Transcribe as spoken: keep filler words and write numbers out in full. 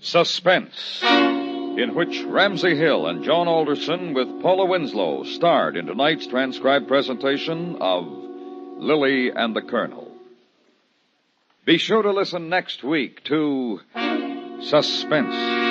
Suspense, in which Ramsey Hill and John Alderson with Paula Winslow starred in tonight's transcribed presentation of Lily and the Colonel. Be sure to listen next week to Suspense.